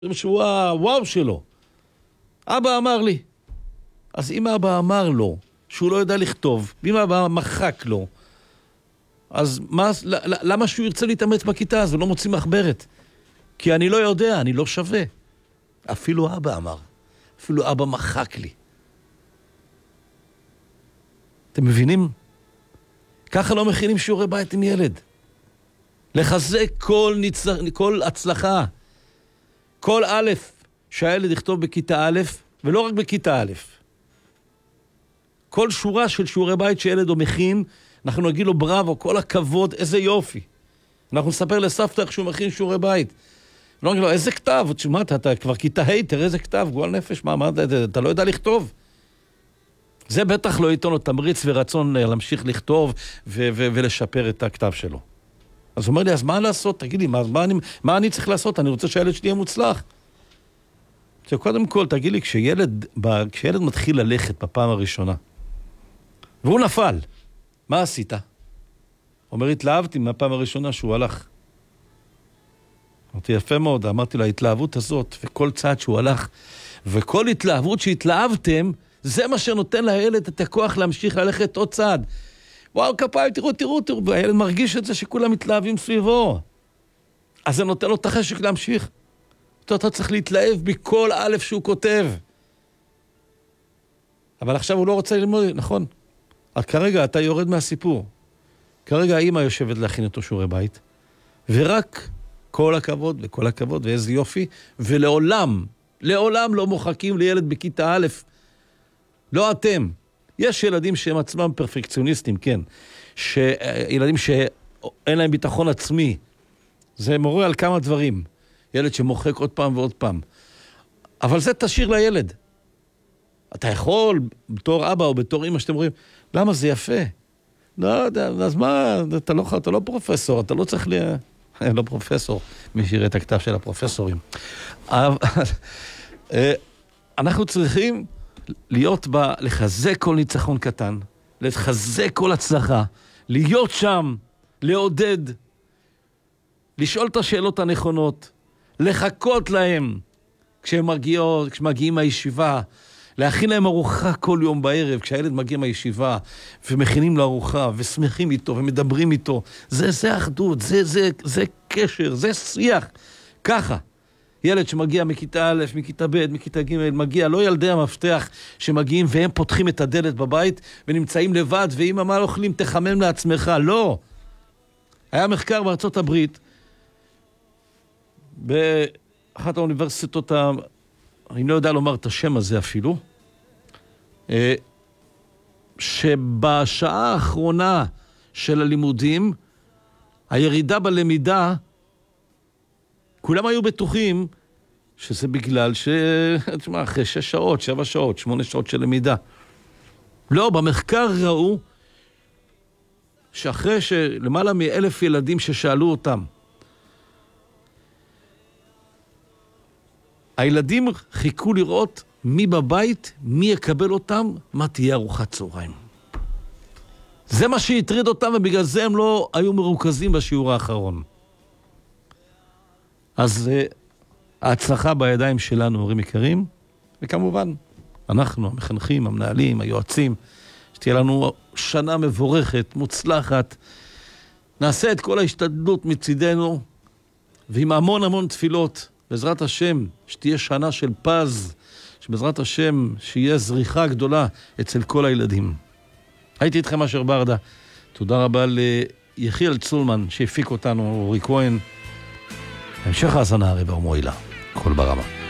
שהוא הוואו שלו. אבא אמר לי. אז אם אבא אמר לו שהוא לא יודע לכתוב, ואם אבא מחק לו, אז למה שהוא ירצה להתאמץ בכיתה? אז הוא לא מוציא מחברת. כי אני לא יודע, אני לא שווה. אפילו אבא אמר. אפילו אבא מחק לי. אתם מבינים? ככה לא מכינים שיעורי בית עם ילד. לחזק כל הצלחה. כל א' שהילד יכתוב בכיתה א', ולא רק בכיתה א'. כל שורה של שיעורי בית שילד הוא מכין, אנחנו נגיד לו בראבו, כל הכבוד, איזה יופי. אנחנו נספר לסבתא איך שהוא מכין שיעורי בית. לא נגיד לו, איזה כתב? תשמע, אתה כבר כיתה ה', תראה איזה כתב, גועל נפש, מה, אתה לא יודע לכתוב? זה בטח לא ייתן לו תמריץ ורצון להמשיך לכתוב ולשפר את הכתב שלו. אז הוא אומר לי, אז מה לעשות? תגיד לי, מה אני צריך לעשות? אני רוצה שהילד שלי יהיה מוצלח. קודם כל, תגיד לי, כשילד מתחיל ללכת בפעם הראשונה, והוא נפל, מה עשית? אומר, התלהבתי מהפעם הראשונה שהוא הלך. אמרתי, יפה מאוד, אמרתי לו, ההתלהבות הזאת, וכל צעד שהוא הלך, וכל התלהבות שהתלהבתם, זה מה שנותן לילד את הכוח להמשיך ללכת עוד צעד. וואו, כפיים, תראו, והילד מרגיש את זה שכולם מתלהבים סביבו. אז זה נותן לו את החשק להמשיך. אתה צריך להתלהב בכל א' שהוא כותב. אבל עכשיו הוא לא רוצה ללמוד, נכון. אז כרגע אתה יורד מהסיפור. כרגע האמא יושבת להכין אותו שיעורי בית, ורק כל הכבוד וכל הכבוד, ואיזה יופי, ולעולם לא מוחקים לילד בכיתה א', לא אתם. יש ילדים שהם עצמם פרפקציוניסטים, כן. ילדים שאין להם ביטחון עצמי. זה מורה על כמה דברים. ילד שמוחק עוד פעם ועוד פעם. אבל זה תשאיר לילד. אתה יכול, בתור אבא או בתור אמא שאתם רואים, למה זה יפה? לא יודע, אז מה, אתה לא פרופסור, אתה לא צריך לא פרופסור, מי שיראה את הכתב של הפרופסורים. אנחנו צריכים להיות לחזק כל ניצחון קטן, לחזק כל הצלחה, להיות שם, לעודד, לשאול את השאלות הנכונות, לחכות להם כשמגיעים מהישיבה, להכין להם ארוחה כל יום בערב, כשהילד מגיע מהישיבה, ומכינים לו ארוחה, ושמחים איתו, ומדברים איתו. זה אחדות, זה קשר, זה שיח. ככה. ילד שמגיע מכיתה א', מכיתה ב', מכיתה ג', מגיע, לא ילדי המפתח שמגיעים והם פותחים את הדלת בבית, ונמצאים לבד, ואמא מה אוכלים, תחמם לעצמך. לא. היה מחקר בארצות הברית, באחת האוניברסיטות, אני לא יודע לומר את השם הזה אפילו, שבשעה האחרונה של הלימודים, הירידה בלמידה, כולם היו בטוחים שזה בגלל תשמע, אחרי 6 שעות, 7 שעות, 8 שעות של למידה. לא, במחקר ראו שאחרי שלמעלה מ1,000 ילדים ששאלו אותם, הילדים חיכו לראות מי בבית, מי יקבל אותם, מה תהיה ארוחת צהריים. זה מה שהטריד אותם, ובגלל זה הם לא היו מרוכזים בשיעור האחרון. אז ההצלחה בידיים שלנו, הורים יקרים, וכמובן, אנחנו, המחנכים, המנהלים, היועצים, שתהיה לנו שנה מבורכת, מוצלחת, נעשה את כל ההשתדלות מצידנו, ועם המון תפילות, בעזרת השם, שתהיה שנה של פז, שבעזרת השם, שיהיה זריחה גדולה אצל כל הילדים. הייתי איתכם אשר ברדה. תודה רבה ליחיאל צולמן, שהפיק אותנו, אורי כהן. המשך האזנה הרי ברמוילה. כל ברמה.